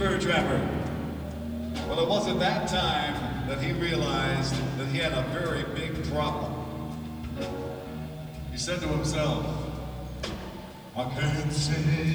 Fur Trapper. Well, it was at that time that he realized that he had a very big problem. He said to himself, I can't say